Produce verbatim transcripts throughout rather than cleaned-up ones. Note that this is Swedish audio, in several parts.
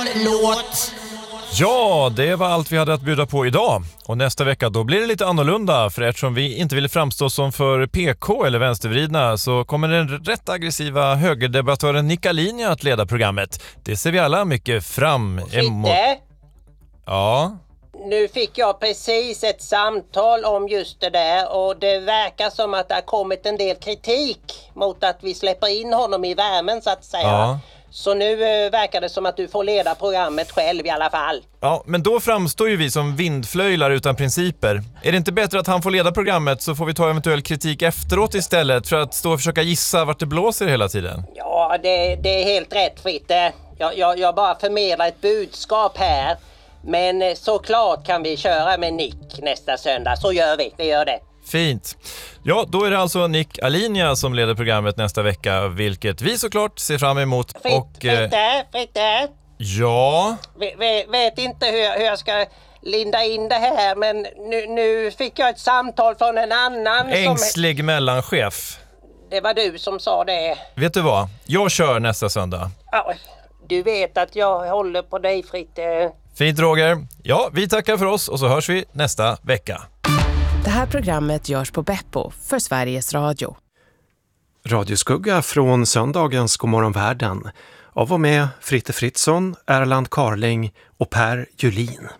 låt. Ja, det var allt vi hade att bjuda på idag. Och nästa vecka då blir det lite annorlunda, för eftersom vi inte vill framstå som för P K eller vänstervridna så kommer den rätt aggressiva högerdebattören Nick Alinea att leda programmet. Det ser vi alla mycket fram emot. Fritte? Ja? Nu fick jag precis ett samtal om just det där och det verkar som att det har kommit en del kritik mot att vi släpper in honom i värmen så att säga. Ja. Så nu eh, verkar det som att du får leda programmet själv i alla fall. Ja, men då framstår ju vi som vindflöjlar utan principer. Är det inte bättre att han får leda programmet så får vi ta eventuell kritik efteråt istället för att stå och försöka gissa vart det blåser hela tiden? Ja, det, det är helt rätt, Fritte. Jag, jag, jag bara förmedlar ett budskap här. Men eh, såklart kan vi köra med Nick nästa söndag. Så gör vi, vi gör det. Fint. Ja, då är det alltså Nick Alinea som leder programmet nästa vecka, vilket vi såklart ser fram emot. Fritt, och, eh, Fritte, Fritte. Ja? V- v- vet inte hur, hur jag ska linda in det här, men nu, nu fick jag ett samtal från en annan. Ängslig som... mellanchef. Det var du som sa det. Vet du vad? Jag kör nästa söndag. Ja, du vet att jag håller på dig, Fritte. Fint, Roger. Ja, vi tackar för oss och så hörs vi nästa vecka. Det här programmet görs på Beppo för Sveriges Radio. Radioskugga från söndagens Godmorgon Världen. Av och med Fritte Fritzson, Erland Carling och Per Julin.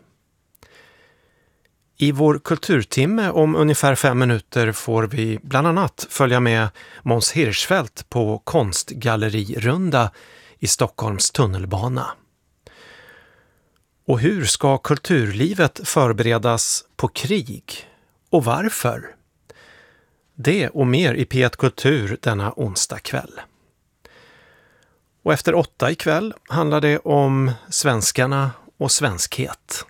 I vår kulturtimme om ungefär fem minuter får vi bland annat följa med Måns Hirschfeldt på konstgallerirunda i Stockholms tunnelbana. Och hur ska kulturlivet förberedas på krig? Och varför? Det och mer i P ett Kultur denna onsdag kväll. Och efter åtta ikväll handlar det om svenskarna och svenskhet.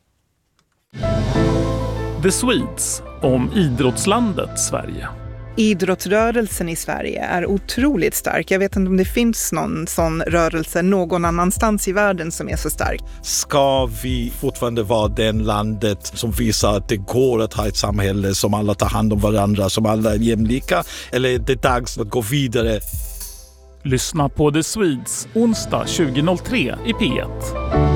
The Swedes om idrottslandet Sverige. Idrottsrörelsen i Sverige är otroligt stark. Jag vet inte om det finns någon sån rörelse någon annanstans i världen som är så stark. Ska vi fortfarande vara den landet som visar att det går att ha ett samhälle som alla tar hand om varandra, som alla är jämlika? Eller är det dags att gå vidare? Lyssna på The Swedes onsdag tjugo noll tre i P ett.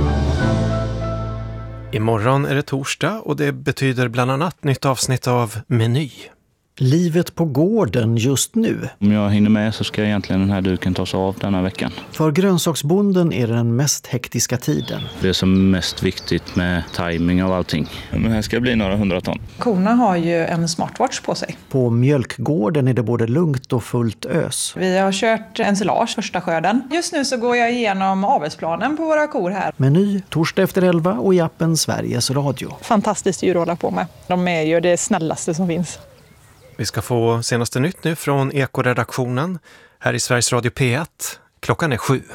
Imorgon är det torsdag och det betyder bland annat nytt avsnitt av Meny. Livet på gården just nu. Om jag hinner med så ska egentligen den här duken tas av denna veckan. För grönsaksbonden är det den mest hektiska tiden. Det är som mest viktigt med timing av allting. Men här ska bli några hundra ton. Korna har ju en smartwatch på sig. På mjölkgården är det både lugnt och fullt ös. Vi har kört ensilage första skörden. Just nu så går jag igenom avelsplanen på våra kor här. Meny torsdag efter elva och i appen Sveriges Radio. Fantastiskt djur att hålla på med. De är ju det snällaste som finns. Vi ska få senaste nytt nu från Eko-redaktionen här i Sveriges Radio P ett. Klockan är sju.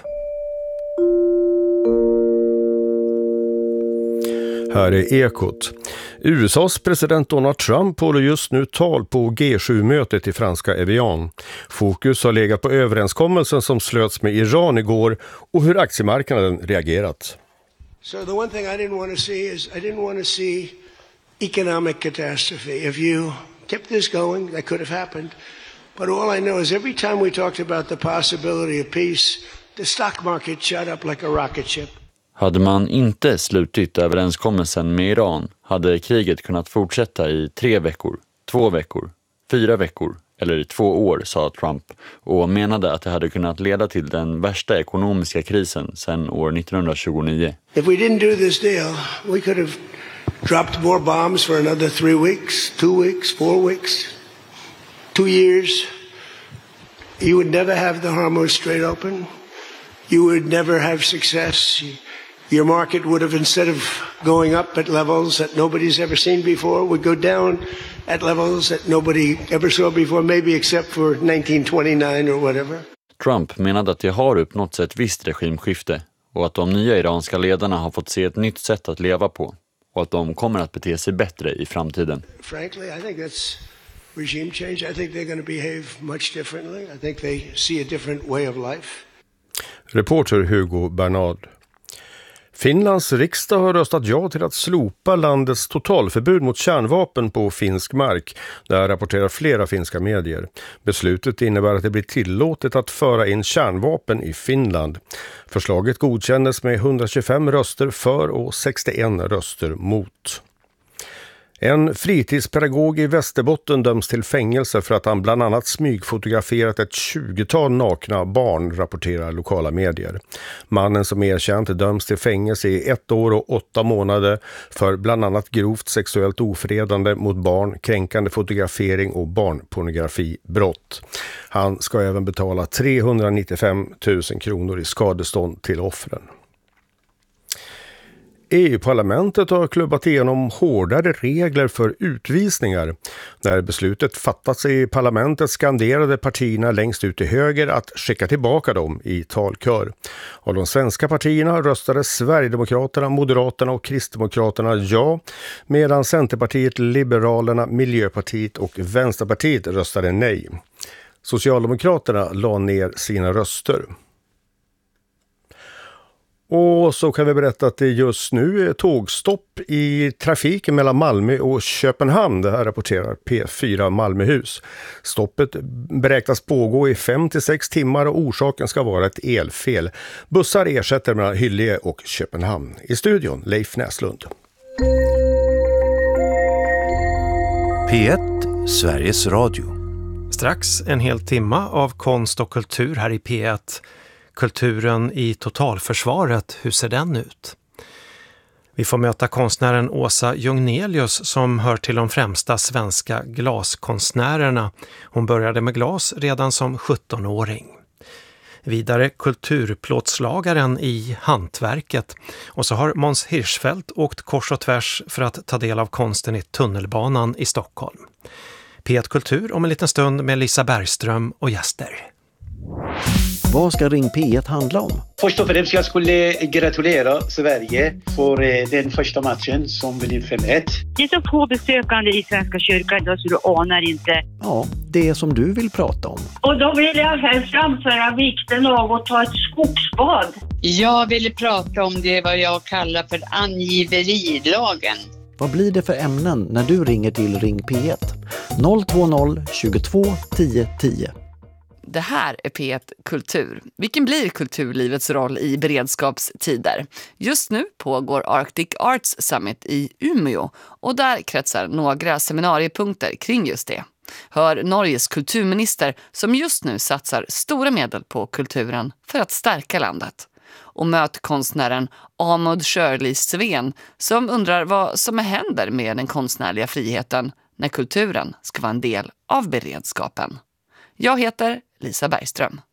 Här är Ekot. U S A:s president Donald Trump håller just nu tal på G sju-mötet i franska Evian. Fokus har legat på överenskommelsen som slöts med Iran igår och hur aktiemarknaden reagerat. So the one thing I didn't want to see is I didn't want to see economic catastrophe. If you kept this going, that could have happened. But all I know is every time we talked about the possibility of peace, the stock market shot up like a rocket ship. Hade man inte slutit överenskommelsen med Iran hade kriget kunnat fortsätta i tre veckor, två veckor, fyra veckor eller i två år, sa Trump, och menade att det hade kunnat leda till den värsta ekonomiska krisen sedan år nittonhundratjugonio. If we didn't do this deal, we could have dropped more bombs for another three weeks, two weeks, four weeks, two years. You would never have the Hormuz Strait open. You would never have success. Your market would have, instead of going up at levels that nobody's ever seen before, would go down at levels that nobody ever saw before, maybe except for nineteen twenty-nine or whatever. Trump menade att det har uppnåtts ett visst regimskifte och att de nya iranska ledarna har fått se ett nytt sätt att leva på och att de kommer att bete sig bättre i framtiden. Frankly, I think that's regime change. I think they're going to behave much differently. I think they see a different way of life. Reporter Hugo Bernard. Finlands riksdag har röstat ja till att slopa landets totalförbud mot kärnvapen på finsk mark. Där rapporterar flera finska medier. Beslutet innebär att det blir tillåtet att föra in kärnvapen i Finland. Förslaget godkändes med hundratjugofem röster för och sextioen röster mot. En fritidspedagog i Västerbotten döms till fängelse för att han bland annat smygfotograferat ett tjugotal nakna barn, rapporterar lokala medier. Mannen som erkänt döms till fängelse i ett år och åtta månader för bland annat grovt sexuellt ofredande mot barn, kränkande fotografering och barnpornografibrott. Han ska även betala trehundranittiofem tusen kronor i skadestånd till offren. E U-parlamentet har klubbat igenom hårdare regler för utvisningar. När beslutet fattats i parlamentet skanderade partierna längst ut till höger att skicka tillbaka dem i talkör. Av de svenska partierna röstade Sverigedemokraterna, Moderaterna och Kristdemokraterna ja, medan Centerpartiet, Liberalerna, Miljöpartiet och Vänsterpartiet röstade nej. Socialdemokraterna la ner sina röster. Och så kan vi berätta att det just nu är tågstopp i trafiken mellan Malmö och Köpenhamn. Det här rapporterar P fyra Malmöhus. Stoppet beräknas pågå i fem till sex timmar och orsaken ska vara ett elfel. Bussar ersätter mellan Hyllie och Köpenhamn. I studion Leif Näslund. P ett, Sveriges Radio. Strax en hel timma av konst och kultur här i P ett. Kulturen i totalförsvaret, hur ser den ut? Vi får möta konstnären Åsa Jungnelius som hör till de främsta svenska glaskonstnärerna. Hon började med glas redan som sjuttonåring. Vidare kulturplåtslagaren i hantverket. Och så har Måns Hirschfeldt åkt kors och tvärs för att ta del av konsten i tunnelbanan i Stockholm. P ett Kultur om en liten stund med Lisa Bergström och gäster. Vad ska Ring P ett handla om? Först och främst jag skulle gratulera Sverige för den första matchen som blev fem ett. Det är så få besökande i Svenska kyrkan idag så du anar inte. Ja, det är som du vill prata om. Och då vill jag här framföra vikten av att ta ett skogsbad. Jag vill prata om det vad jag kallar för angiverilagen. Vad blir det för ämnen när du ringer till Ring P ett? noll två noll tjugotvå tio tio. Det här är P ett Kultur. Vilken blir kulturlivets roll i beredskapstider? Just nu pågår Arctic Arts Summit i Umeå och där kretsar några seminariepunkter kring just det. Hör Norges kulturminister som just nu satsar stora medel på kulturen för att stärka landet. Och möt konstnären Amund Shirley Sven som undrar vad som händer med den konstnärliga friheten när kulturen ska vara en del av beredskapen. Jag heter Lisa Bergström.